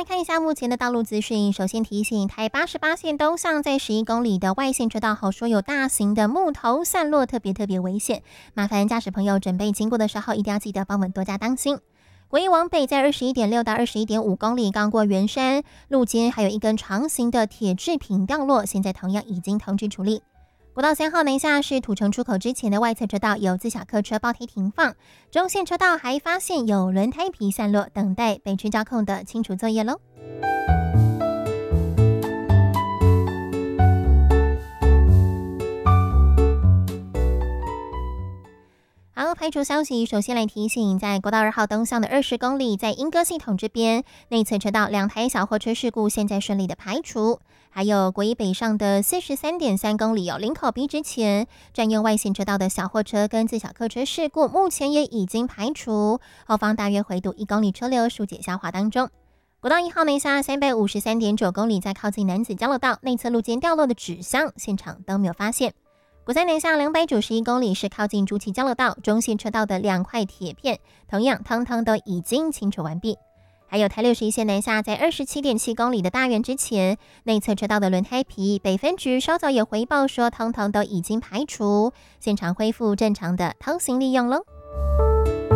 来看一下目前的道路资讯。首先提醒，台88线东向在11公里的外线车道，好说有大型的木头散落，特别危险。麻烦驾驶朋友准备经过的时候，一定要记得帮我们多加当心。国一往北在21.6到21.5公里，刚过圆山路肩还有一根长形的铁制品掉落，现在同样已经通知处理。国道3号南下是土城出口之前的外侧车道有自小客车爆胎停放，中线车道还发现有轮胎皮散落，等待北区交控的清除作业喽。好，排除消息，首先来提醒，在国道2号东向的20公里，在莺歌系统这边内侧车道2台小货车事故现在顺利的排除。还有国一北上的43.3公里林口 B 之前占用外线车道的小货车跟自小客车事故，目前也已经排除，后方大约回堵1公里车流疏解消化当中。国道1号南下353.9公里，在靠近南子交流道内侧路肩掉落的纸箱，现场都没有发现。国3南下291公里是靠近竹崎交流道中线车道的2块铁片，同样通通都已经清除完毕。还有台61线南下在27.7公里的大园之前，内侧车道的轮胎皮，北分局稍早也回报说通通都已经排除，现场恢复正常的通行利用喽。